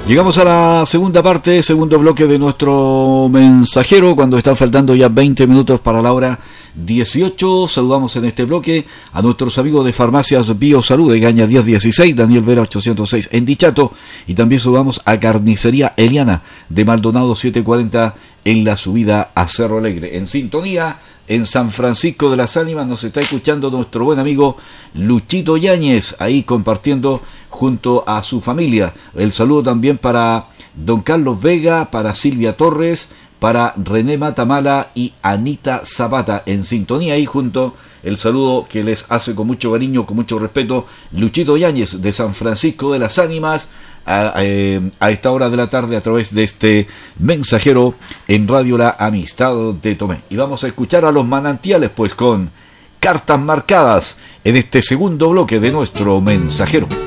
Llegamos a la segunda parte, segundo bloque de nuestro mensajero, cuando están faltando ya 20 minutos para la hora 18. Saludamos en este bloque a nuestros amigos de Farmacias Biosalud de Gaña 1016, Daniel Vera 806 en Dichato, y también saludamos a Carnicería Eliana de Maldonado 740 en la subida a Cerro Alegre. En sintonía en San Francisco de las Ánimas nos está escuchando nuestro buen amigo Luchito Yáñez, ahí compartiendo junto a su familia. El saludo también para don Carlos Vega, para Silvia Torres, para René Matamala y Anita Zapata, en sintonía ahí junto. El saludo que les hace con mucho cariño, con mucho respeto, Luchito Yáñez de San Francisco de las Ánimas, a esta hora de la tarde a través de este mensajero en Radio La Amistad de Tomé. Y vamos a escuchar a Los Manantiales pues con Cartas Marcadas en este segundo bloque de nuestro mensajero.